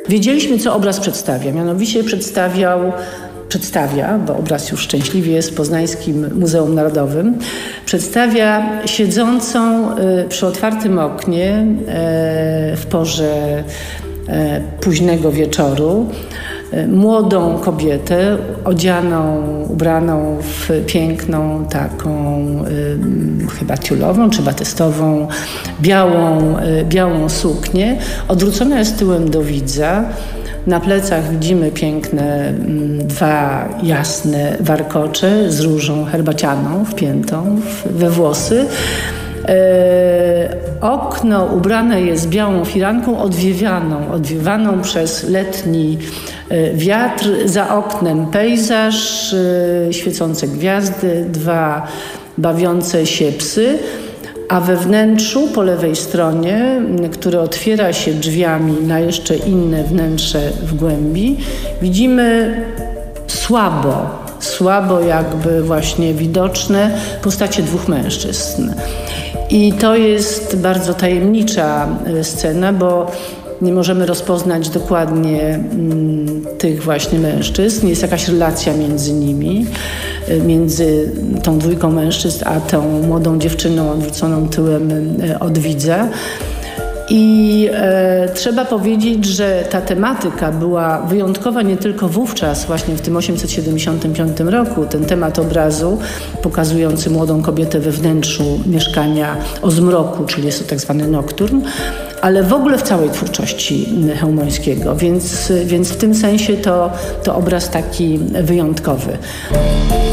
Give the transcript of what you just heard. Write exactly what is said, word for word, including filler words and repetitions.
wiedzieliśmy, co obraz przedstawia. Mianowicie przedstawiał, przedstawia, bo obraz już szczęśliwie jest w Poznańskim Muzeum Narodowym, przedstawia siedzącą przy otwartym oknie w porze późnego wieczoru młodą kobietę, odzianą, ubraną w piękną, taką y, chyba tiulową czy batystową, białą, y, białą suknię. Odwrócona jest tyłem do widza. Na plecach widzimy piękne y, dwa jasne warkocze z różą herbacianą wpiętą w, we włosy. E, okno ubrane jest białą firanką odwiewaną, odwiewaną przez letni e, wiatr. Za oknem pejzaż, e, świecące gwiazdy, dwa bawiące się psy, a we wnętrzu po lewej stronie, które otwiera się drzwiami na jeszcze inne wnętrze w głębi, widzimy słabo, słabo jakby właśnie widoczne postacie dwóch mężczyzn. I to jest bardzo tajemnicza scena, bo nie możemy rozpoznać dokładnie mm, tych właśnie mężczyzn. Jest jakaś relacja między nimi, między tą dwójką mężczyzn a tą młodą dziewczyną odwróconą tyłem od widza. I e, trzeba powiedzieć, że ta tematyka była wyjątkowa nie tylko wówczas, właśnie w tym osiemset siedemdziesiątym piątym roku, ten temat obrazu pokazujący młodą kobietę we wnętrzu mieszkania o zmroku, czyli jest to tak zwany nokturn, ale w ogóle w całej twórczości Chełmońskiego, więc, więc w tym sensie to, to obraz taki wyjątkowy.